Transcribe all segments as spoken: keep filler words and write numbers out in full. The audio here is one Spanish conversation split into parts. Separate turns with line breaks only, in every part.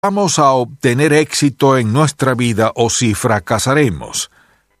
vamos a obtener éxito en nuestra vida o si fracasaremos.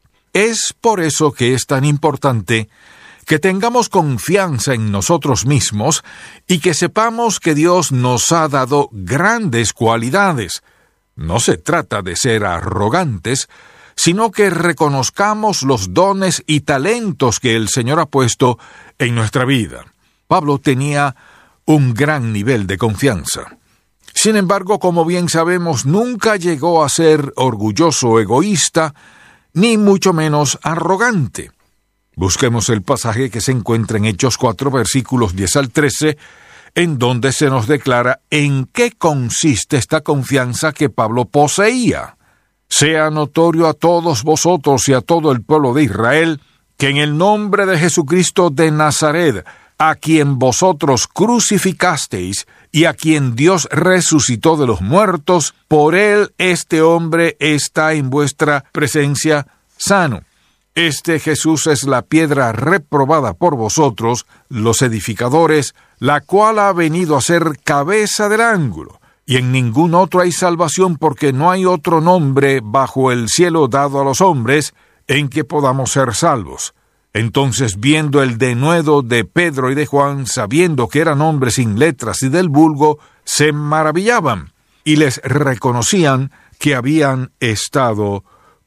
Es por eso que es tan importante que tengamos confianza en nosotros mismos y que sepamos que Dios nos ha dado grandes cualidades. No se trata de ser arrogantes, sino que reconozcamos los dones y talentos que el Señor ha puesto en nuestra vida. Pablo tenía un gran nivel de confianza. Sin embargo, como bien sabemos, nunca llegó a ser orgulloso o egoísta, ni mucho menos arrogante. Busquemos el pasaje que se encuentra en Hechos cuatro, versículos diez al trece, en donde se nos declara en qué consiste esta confianza que Pablo poseía. Sea notorio a todos vosotros y a todo el pueblo de Israel, que en el nombre de Jesucristo de Nazaret, a quien vosotros crucificasteis y a quien Dios resucitó de los muertos, por él este hombre está en vuestra presencia sano. Este Jesús es la piedra reprobada por vosotros, los edificadores, la cual ha venido a ser cabeza del ángulo. Y en ningún otro hay salvación, porque no hay otro nombre bajo el cielo dado a los hombres en que podamos ser salvos. Entonces, viendo el denuedo de Pedro y de Juan, sabiendo que eran hombres sin letras y del vulgo, se maravillaban y les reconocían que habían estado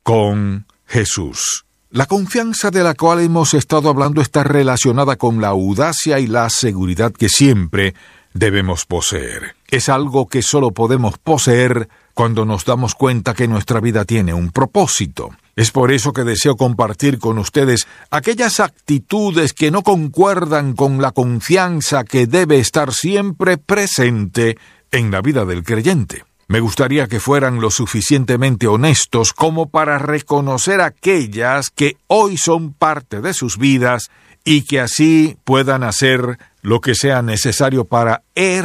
con Jesús. La confianza de la cual hemos estado hablando está relacionada con la audacia y la seguridad que siempre debemos poseer. Es algo que solo podemos poseer cuando nos damos cuenta que nuestra vida tiene un propósito. Es por eso que deseo compartir con ustedes aquellas actitudes que no concuerdan con la confianza que debe estar siempre presente en la vida del creyente. Me gustaría que fueran lo suficientemente honestos como para reconocer aquellas que hoy son parte de sus vidas y que así puedan hacer lo que sea necesario para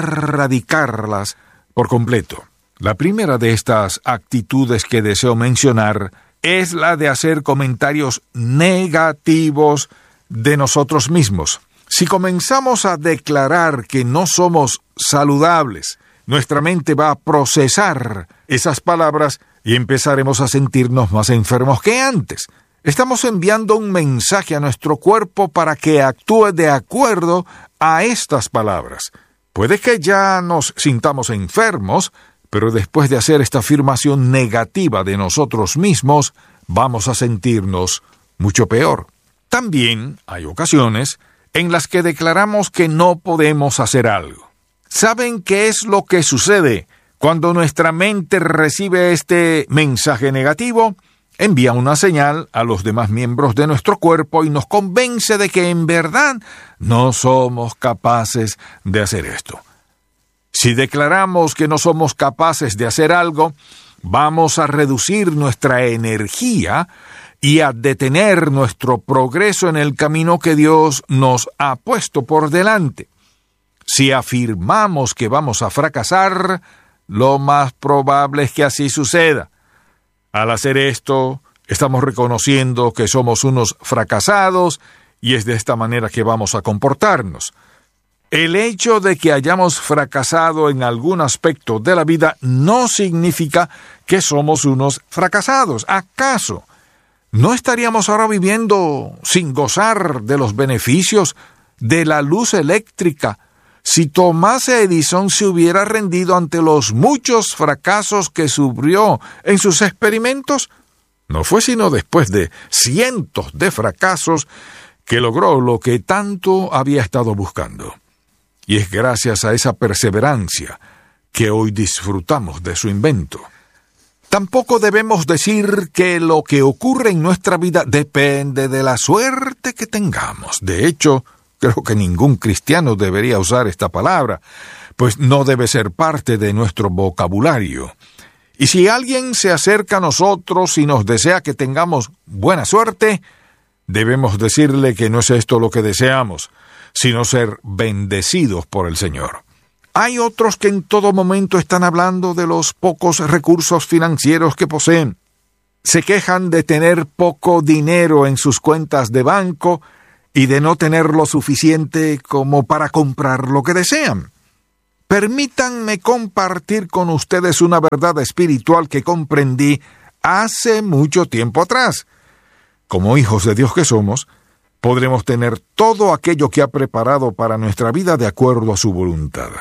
erradicarlas por completo. La primera de estas actitudes que deseo mencionar es la de hacer comentarios negativos de nosotros mismos. Si comenzamos a declarar que no somos saludables, nuestra mente va a procesar esas palabras y empezaremos a sentirnos más enfermos que antes. Estamos enviando un mensaje a nuestro cuerpo para que actúe de acuerdo a estas palabras. Puede que ya nos sintamos enfermos, pero después de hacer esta afirmación negativa de nosotros mismos, vamos a sentirnos mucho peor. También hay ocasiones en las que declaramos que no podemos hacer algo. ¿Saben qué es lo que sucede cuando nuestra mente recibe este mensaje negativo? Envía una señal a los demás miembros de nuestro cuerpo y nos convence de que en verdad no somos capaces de hacer esto. Si declaramos que no somos capaces de hacer algo, vamos a reducir nuestra energía y a detener nuestro progreso en el camino que Dios nos ha puesto por delante. Si afirmamos que vamos a fracasar, lo más probable es que así suceda. Al hacer esto, estamos reconociendo que somos unos fracasados y es de esta manera que vamos a comportarnos. El hecho de que hayamos fracasado en algún aspecto de la vida no significa que somos unos fracasados. ¿Acaso no estaríamos ahora viviendo sin gozar de los beneficios de la luz eléctrica si Thomas Edison se hubiera rendido ante los muchos fracasos que sufrió en sus experimentos? No fue sino después de cientos de fracasos que logró lo que tanto había estado buscando. Y es gracias a esa perseverancia que hoy disfrutamos de su invento. Tampoco debemos decir que lo que ocurre en nuestra vida depende de la suerte que tengamos. De hecho, creo que ningún cristiano debería usar esta palabra, pues no debe ser parte de nuestro vocabulario. Y si alguien se acerca a nosotros y nos desea que tengamos buena suerte, debemos decirle que no es esto lo que deseamos, sino ser bendecidos por el Señor. Hay otros que en todo momento están hablando de los pocos recursos financieros que poseen. Se quejan de tener poco dinero en sus cuentas de banco y de no tener lo suficiente como para comprar lo que desean. Permítanme compartir con ustedes una verdad espiritual que comprendí hace mucho tiempo atrás. Como hijos de Dios que somos, podremos tener todo aquello que ha preparado para nuestra vida de acuerdo a su voluntad.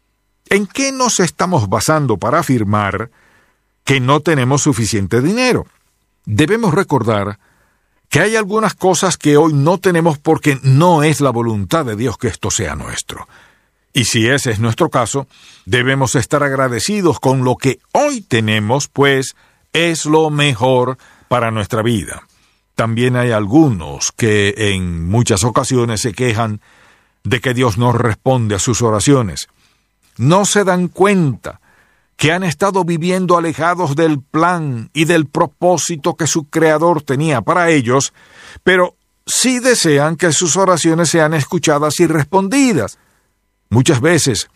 ¿En qué nos estamos basando para afirmar que no tenemos suficiente dinero? Debemos recordar que hay algunas cosas que hoy no tenemos porque no es la voluntad de Dios que esto sea nuestro. Y si ese es nuestro caso, debemos estar agradecidos con lo que hoy tenemos, pues es lo mejor para nuestra vida. También hay algunos que en muchas ocasiones se quejan de que Dios no responde a sus oraciones. No se dan cuenta que han estado viviendo alejados del plan y del propósito que su Creador tenía para ellos, pero sí desean que sus oraciones sean escuchadas y respondidas. Muchas veces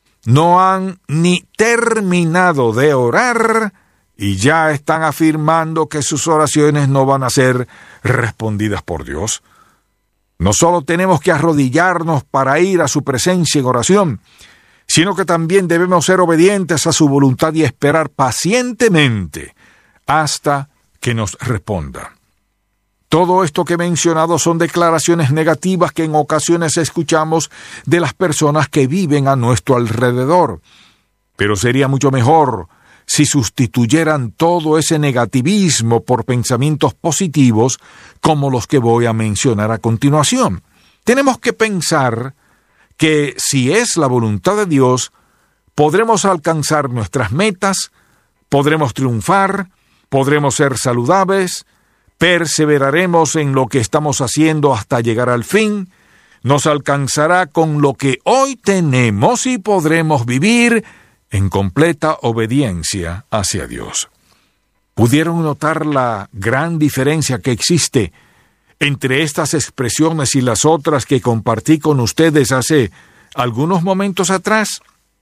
no han ni terminado de orar y ya están afirmando que sus oraciones no van a ser respondidas por Dios. No solo tenemos que arrodillarnos para ir a su presencia en oración, sino que también debemos ser obedientes a su voluntad y esperar pacientemente hasta que nos responda. Todo esto que he mencionado son declaraciones negativas que en ocasiones escuchamos de las personas que viven a nuestro alrededor. Pero sería mucho mejor si sustituyeran todo ese negativismo por pensamientos positivos como los que voy a mencionar a continuación. Tenemos que pensar que si es la voluntad de Dios, podremos alcanzar nuestras metas, podremos triunfar, podremos ser saludables, perseveraremos en lo que estamos haciendo hasta llegar al fin, nos alcanzará con lo que hoy tenemos y podremos vivir en completa obediencia hacia Dios. ¿Pudieron notar la gran diferencia que existe entre estas expresiones y las otras que compartí con ustedes hace algunos momentos atrás?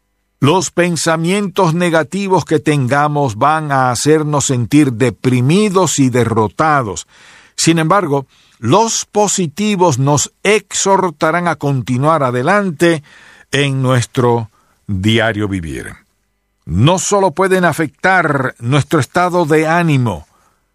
Los pensamientos negativos que tengamos van a hacernos sentir deprimidos y derrotados. Sin embargo, los positivos nos exhortarán a continuar adelante en nuestro diario vivir. No solo pueden afectar nuestro estado de ánimo,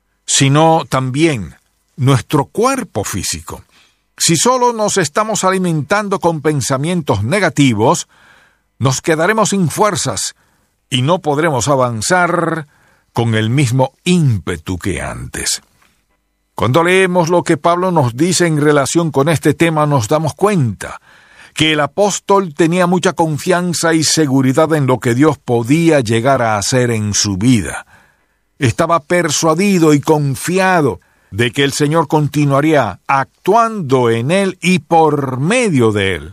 sino también nuestro cuerpo físico. Si solo nos estamos alimentando con pensamientos negativos, nos quedaremos sin fuerzas y no podremos avanzar con el mismo ímpetu que antes. Cuando leemos lo que Pablo nos dice en relación con este tema, nos damos cuenta que el apóstol tenía mucha confianza y seguridad en lo que Dios podía llegar a hacer en su vida. Estaba persuadido y confiado de que el Señor continuaría actuando en él y por medio de él.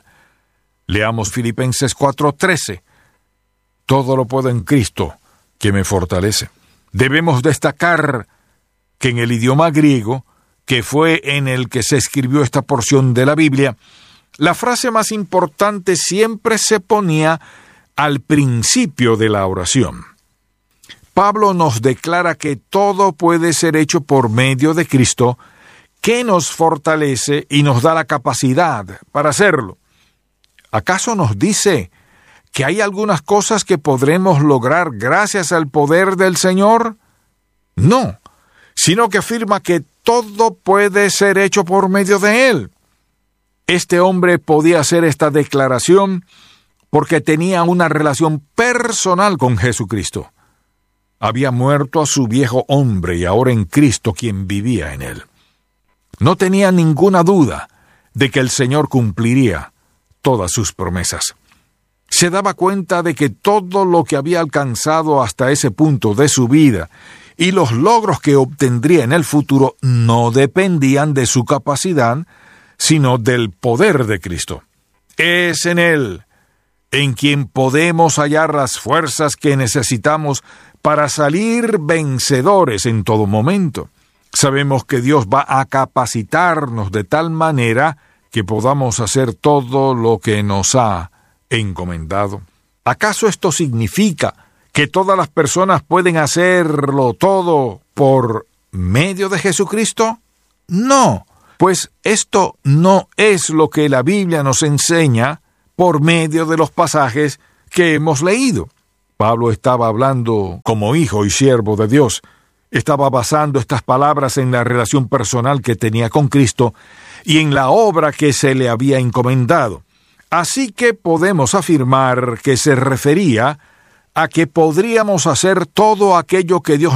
Leamos Filipenses cuatro trece. Todo lo puedo en Cristo, que me fortalece. Debemos destacar que en el idioma griego, que fue en el que se escribió esta porción de la Biblia, la frase más importante siempre se ponía al principio de la oración. Pablo nos declara que todo puede ser hecho por medio de Cristo, que nos fortalece y nos da la capacidad para hacerlo. ¿Acaso nos dice que hay algunas cosas que podremos lograr gracias al poder del Señor? No, sino que afirma que todo puede ser hecho por medio de Él. Este hombre podía hacer esta declaración porque tenía una relación personal con Jesucristo. Había muerto a su viejo hombre y ahora en Cristo quien vivía en él. No tenía ninguna duda de que el Señor cumpliría todas sus promesas. Se daba cuenta de que todo lo que había alcanzado hasta ese punto de su vida y los logros que obtendría en el futuro no dependían de su capacidad, sino del poder de Cristo. Es en Él en quien podemos hallar las fuerzas que necesitamos para salir vencedores en todo momento. Sabemos que Dios va a capacitarnos de tal manera que podamos hacer todo lo que nos ha encomendado. ¿Acaso esto significa que todas las personas pueden hacerlo todo por medio de Jesucristo? No, pues esto no es lo que la Biblia nos enseña por medio de los pasajes que hemos leído. Pablo estaba hablando como hijo y siervo de Dios. Estaba basando estas palabras en la relación personal que tenía con Cristo y en la obra que se le había encomendado. Así que podemos afirmar que se refería a que podríamos hacer todo aquello que Dios